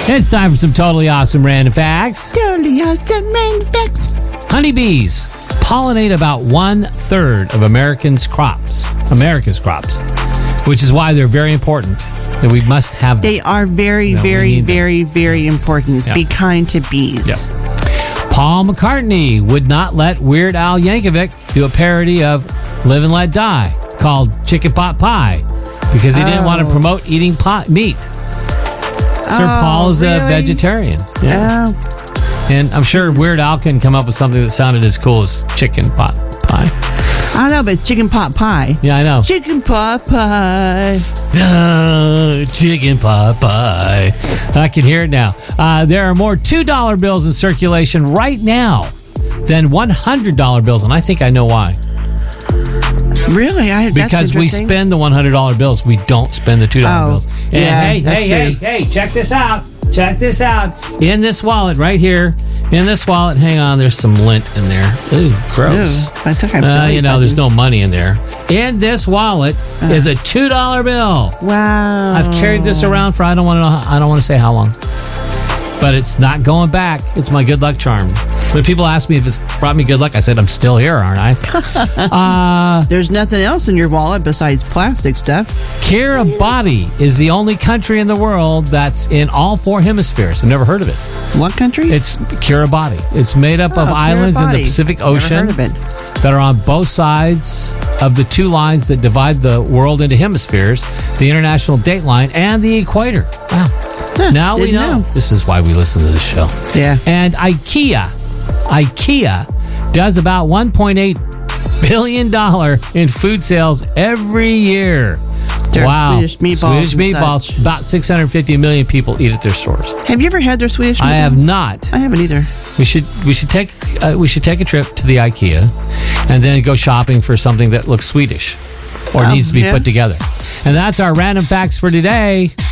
It's time for some totally awesome random facts. Totally awesome random facts. Honeybees pollinate about 1/3 of America's crops, which is why they're very important. That we must have them. They are very, very important. Yeah. Be kind to bees. Yeah. Paul McCartney would not let Weird Al Yankovic do a parody of Live and Let Die called Chicken Pot Pie because he didn't want to promote eating meat. Sir Paul is a vegetarian. Yeah. And I'm sure Weird Al can come up with something that sounded as cool as Chicken Pot Pie. I don't know, but it's chicken pot pie. Yeah, I know. Chicken pot pie. Chicken pot pie. I can hear it now. There are more $2 bills in circulation right now than $100 bills, and I think I know why. Really? That's because we spend the $100 bills. We don't spend the $2 bills. And hey, check this out. Check this out. In this wallet right here, hang on, there's some lint in there. Ooh, gross. Ew, I think there's no money in there. In this wallet is a $2 bill. Wow. I've carried this around for I don't want to say how long. But it's not going back. It's my good luck charm. When people ask me if it's brought me good luck, I said I'm still here, aren't I? There's nothing else in your wallet besides plastic stuff. Kiribati is the only country in the world that's in all 4 hemispheres. I've never heard of it. What country? It's Kiribati. It's made up of islands in the Pacific Ocean that are on both sides of the 2 lines that divide the world into hemispheres, the International Date Line and the Equator. Wow. Now we know. This is why we listen to this show. Yeah. And IKEA does about $1.8 billion in food sales every year. Wow. Swedish meatballs. About 650 million people eat at their stores. Have you ever had their Swedish meatballs? I have not. I haven't either. We should take a trip to the IKEA and then go shopping for something that looks Swedish or needs to be put together. And that's our random facts for today.